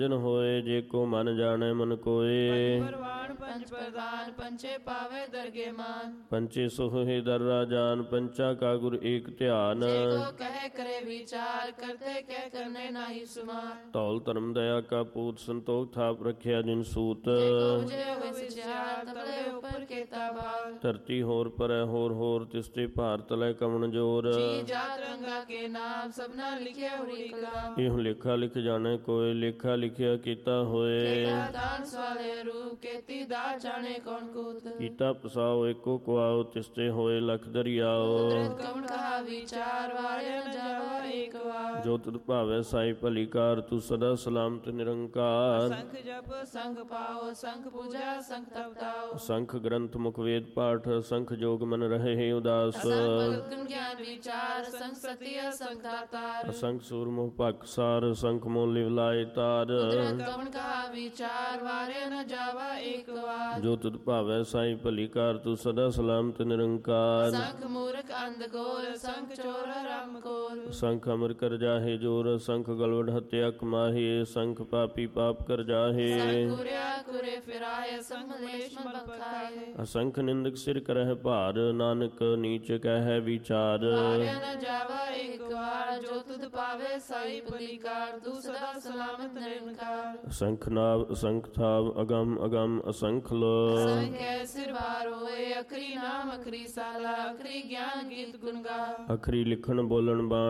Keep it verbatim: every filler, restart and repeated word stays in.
ਜਨ ਹੋਏ ਜੇ ਕੋ ਮਨ ਜਾਣੈ ਮਨ ਕੋਏ। ਪਰਵਾਨ ਪੰਜ ਪ੍ਰਦਾਨ ਪੰਚੇ ਪਾਵੇ ਦਰਗੇ ਮਾਨ। ਪੰਚੇ ਸੋਹੇ ਦਰ ਰਾਜਾਨ ਪੰਚਾ ਕਾ ਗੁਰ ਏਕ ਧਿਆਨ। ਜੇ ਕੋ ਕਹੇ ਕਰੇ ਵਿਚਾਰ ਕਰਤੇ ਕਹਿ ਕਰਨੇ ਨਾਹੀ ਸੁਮਾਰ। ਧੌਲ ਧਰਮ ਦਇਆ ਕਾ ਪੂਤ ਸੰਤੋਖ ਥਾਪ ਰਖਿਆ ਜਿਨ ਸੂਤ। ਜੇ ਕੋ ਜੇ ਹੋਏ ਸਿਚਾਰ ਤਲੇ ਉਪਰ ਕੀਤਾ ਬਾਲ। ਧਰਤੀ ਹੋਰ ਪਰੈ ਹੋਰ ਹੋਰ ਤਿਸਤੇ ਭਾਰ ਤਲੈ ਕਵਣ ਜੋਰ। ਜੀ ਜਾਤ ਰੰਗਾ ਕੇ ਨਾਮ ਸਭਨਾ ਲਿਖਿਆ ਹੋਰੀ ਕਲਾਮ। ਇਹੋ ਲੇਖਾ ਲਿਖ ਜਾਣੈ ਕੋਇ ਲੇਖਾ ਲਿਖਿਆ ਕੀਤਾ ਹੋਏ। ਦਾਨ ਸਵਾਲੇ ਰੂਪ ਕੀਤੀ ਦਾ ਜਾਣੇ ਕੌਣ ਕੂਤ। ਕੀਤਾ ਪਸਾਓ ਏਕੋ ਕੁਆਓ ਤਿਸਤੇ ਹੋਏ ਲਖ ਦਰਿਆਓ। ਕੁਦਰਤ ਕਵਣ ਕਹਾ ਵਿਚਾਰ ਵਾਰਿਆ ਨ ਜਾਵਾ ਏਕ ਵਾਰ। ਜੋ ਤੁਧ ਭਾਵੈ ਸਾਈ ਭਲੀ ਕਾਰ ਤੂੰ ਸਦਾ ਸਲਾਮਤ ਨਿਰੰਕਾਰ। ਸੰਖ ਜਪ ਸੰਖ ਪਾਓ ਸੰਖ ਪੂਜਾ ਸੰਖ ਤਪਤਾਓ। ਸੰਖ ਗ੍ਰੰਥ ਮੁਖ ਵੇਦ ਪਾਠ ਸੰਖ ਜੋਗ ਮਨ ਰਹੇ ਉਦਾਸ। ਸੰਖ ਗਿਆਨ ਵਿਚਾਰ ਸੰਖ ਸਤਿਆ ਸੰਖ ਦਾਤਾਰ। ਅਸੰਖ ਸੂਰਮੁਖ ਭਖ ਸਾਰ ਸੰਖ ਮੋਲ ਲਿਵ ਲਾਏ ਤਾਰ। ਕੁਦਰਤ ਕਵਣ ਕਹਾ ਵਿਚਾਰ ਵਾਰਿਆ ਨ ਜਾਵਾ ਏਕ ਵਾਰ। ਜੋ ਤੁਧ ਭਾਵੈ ਸਾਈ ਭਲੀ ਕਾਰ ਤੂੰ ਸਦਾ ਸਲਾਮਤ ਨਿਰੰਕਾਰ। ਸੰਖ ਮੂਰਖ ਅੰਧ ਗੋਰ ਸੰਖ ਚੋਰ ਰਾਮ ਕੋਰ। ਸੰਖ ਅਮਰ ਕਰ ਜਾਹੇ ਜੋਰ ਸੰਖ ਗਲਵਢ ਹਤਿਆ ਕਮਾਹੇ। ਸੰਖ ਪਾਪੀ ਪਾਪ ਕਰ ਜਾਹੇ। ਸੰਖ ਕੁਰਿਆ ਕੁਰੇ ਫਿਰਾਏ ਸੰਖ ਮਲੇਸ਼ ਮਨ ਬਖਾਏ। ਅਸੰਖ ਨਿੰਦਕ ਸਿਰ ਕਰਹਿ ਭਾਰ ਨਾਨਕ ਨੀਚ ਕਹਿ ਵਿਚਾਰ। ਵਾਰਿਆ ਨ ਜਾਵਾ ਏਕ ਵਾਰ। ਜੋ ਤੁਧ ਪਾਵੇ ਸਾਈ ਭਲੀ ਕਾਰ ਤੂੰ ਸਦਾ ਸਲਾਮਤ ਨਿਰੰਕਾਰ। ਅਸੰਖ ਨਾਵ ਅਸੰਖ ਥਾਵ ਅਗਮ ਅਗਮ ਅਸੰਖ ਲੋ। ਸੰਖਿ ਸਿਰ ਵਾਰ ਹੋਏ ਅਖਰੀ ਨਾਮ ਅਖਰੀ ਸਾਲਾ। ਅਖਰੀ ਗਿਆਨ ਗੀਤ ਗੁਣ ਗਾ। ਅਖਰੀ ਲਿਖਣ ਬੋਲਣ ਬਾਣ